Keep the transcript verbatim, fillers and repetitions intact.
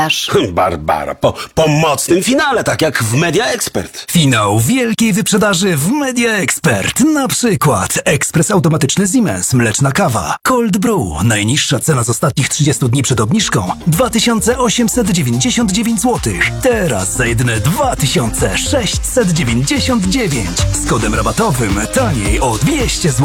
Barbara, po, po mocnym finale, tak jak w Media Expert. Finał wielkiej wyprzedaży w Media Expert. Na przykład ekspres automatyczny Siemens, mleczna kawa, Cold Brew. Najniższa cena z ostatnich trzydziestu dni przed obniżką dwa tysiące osiemset dziewięćdziesiąt dziewięć złotych. Teraz za jedyne dwa tysiące sześćset dziewięćdziesiąt dziewięć. Z kodem rabatowym taniej o dwieście złotych.